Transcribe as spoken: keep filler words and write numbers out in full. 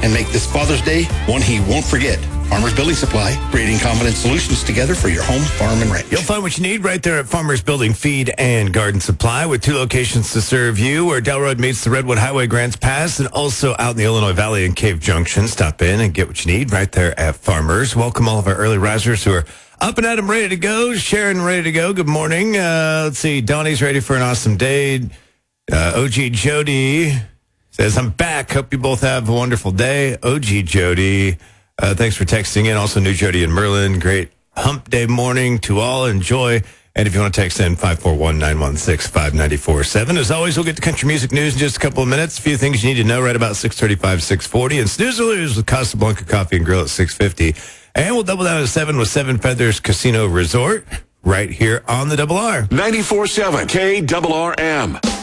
and make this Father's Day one he won't forget. Farmers Building Supply, creating confident solutions together for your home, farm, and ranch. You'll find what you need right there at Farmers Building Feed and Garden Supply, with two locations to serve you, where Del Road meets the Redwood Highway Grants Pass, and also out in the Illinois Valley and Cave Junction. Stop in and get what you need right there at Farmers. Welcome all of our early risers who are up and at 'em, ready to go. Sharon, ready to go. Good morning. Uh, let's see. Donnie's ready for an awesome day. Uh, O G Jody says, I'm back. Hope you both have a wonderful day. O G Jody, uh, thanks for texting in. Also, New Jody and Merlin, great hump day morning to all. Enjoy. And if you want to text in, five four one, nine one six, five nine four seven. As always, we'll get to country music news in just a couple of minutes. A few things you need to know right about six thirty-five, six forty. And Snooze or Lose with Casablanca Coffee and Grill at six fifty. And we'll double down at seven with Seven Feathers Casino Resort right here on the Double R. ninety-four point seven K R R M.